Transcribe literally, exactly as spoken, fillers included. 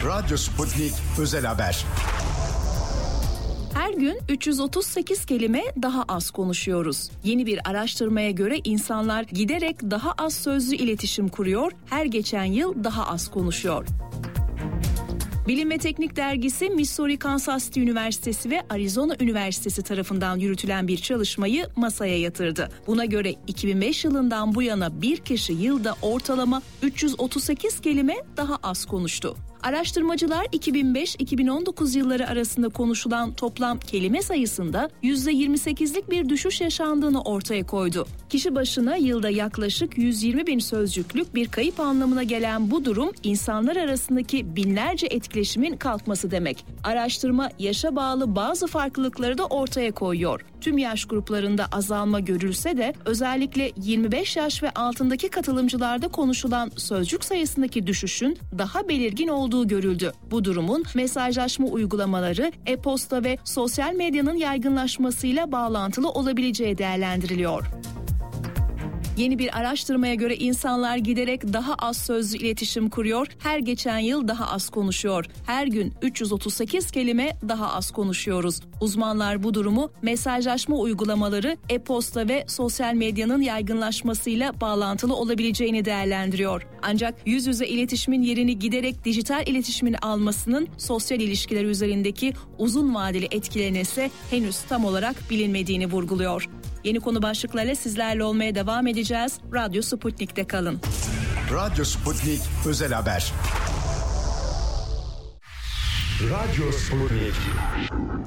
Radyo Sputnik Özel Haber. Her gün üç yüz otuz sekiz kelime daha az konuşuyoruz. Yeni bir araştırmaya göre insanlar giderek daha az sözlü iletişim kuruyor, her geçen yıl daha az konuşuyor. Bilim ve Teknik Dergisi, Missouri Kansas City Üniversitesi ve Arizona Üniversitesi tarafından yürütülen bir çalışmayı masaya yatırdı. Buna göre iki bin beş yılından bu yana bir kişi yılda ortalama üç yüz otuz sekiz kelime daha az konuştu. Araştırmacılar iki bin beş iki bin on dokuz yılları arasında konuşulan toplam kelime sayısında yüzde yirmi sekizlik bir düşüş yaşandığını ortaya koydu. Kişi başına yılda yaklaşık yüz yirmi bin sözcüklük bir kayıp anlamına gelen bu durum insanlar arasındaki binlerce etkileşimin kalkması demek. Araştırma yaşa bağlı bazı farklılıkları da ortaya koyuyor. Tüm yaş gruplarında azalma görülse de özellikle yirmi beş yaş ve altındaki katılımcılarda konuşulan sözcük sayısındaki düşüşün daha belirgin olduğu görüldü. Bu durumun mesajlaşma uygulamaları, e-posta ve sosyal medyanın yaygınlaşmasıyla bağlantılı olabileceği değerlendiriliyor. Yeni bir araştırmaya göre insanlar giderek daha az sözlü iletişim kuruyor, her geçen yıl daha az konuşuyor. Her gün üç yüz otuz sekiz kelime daha az konuşuyoruz. Uzmanlar bu durumu mesajlaşma uygulamaları, e-posta ve sosyal medyanın yaygınlaşmasıyla bağlantılı olabileceğini değerlendiriyor. Ancak yüz yüze iletişimin yerini giderek dijital iletişimin almasının sosyal ilişkiler üzerindeki uzun vadeli etkilerine ise henüz tam olarak bilinmediğini vurguluyor. Yeni konu başlıklarıyla sizlerle olmaya devam edeceğiz. Radyo Sputnik'te kalın. Radyo Sputnik Özel Haber. Radyo Sputnik.